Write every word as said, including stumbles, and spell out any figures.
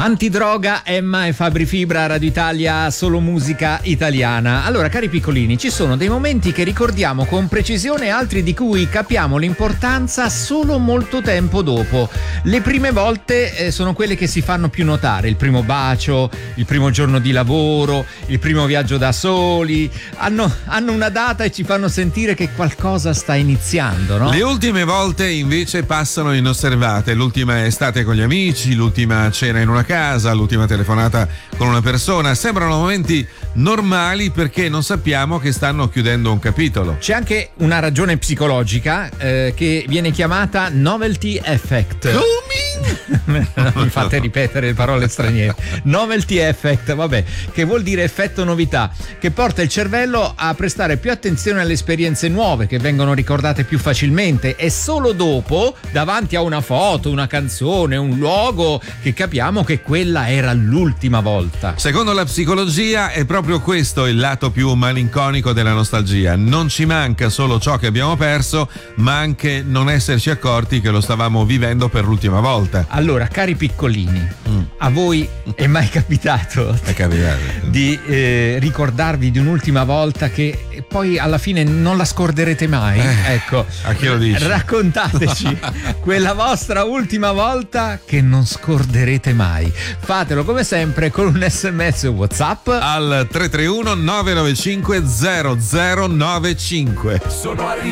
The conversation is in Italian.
Antidroga, Emma e Fabri Fibra, Radio Italia, solo musica italiana. Allora, cari piccolini, ci sono dei momenti che ricordiamo con precisione e altri di cui capiamo l'importanza solo molto tempo dopo. Le prime volte eh, sono quelle che si fanno più notare: il primo bacio, il primo giorno di lavoro, il primo viaggio da soli. Hanno, hanno una data e ci fanno sentire che qualcosa sta iniziando, no? Le ultime volte invece passano inosservate. L'ultima estate con gli amici, l'ultima cena in una casa, l'ultima telefonata con una persona. Sembrano momenti normali perché non sappiamo che stanno chiudendo un capitolo. C'è anche una ragione psicologica eh, che viene chiamata novelty effect. Non mi fate ripetere le parole straniere. Novelty effect, vabbè, che vuol dire effetto novità, che porta il cervello a prestare più attenzione alle esperienze nuove che vengono ricordate più facilmente, e solo dopo, davanti a una foto, una canzone, un luogo, che capiamo che quella era l'ultima volta. Secondo la psicologia è proprio questo il lato più malinconico della nostalgia. Non ci manca solo ciò che abbiamo perso, ma anche non esserci accorti che lo stavamo vivendo per l'ultima volta. Allora, cari piccolini, mm. a voi è mai capitato, è capitato. di eh, ricordarvi di un'ultima volta che poi alla fine non la scorderete mai? Eh, ecco, a chi lo dici? Raccontateci quella vostra ultima volta che non scorderete mai. Fatelo come sempre con un sms WhatsApp al tre tre uno nove nove cinque zero zero nove cinque. Sono arrivato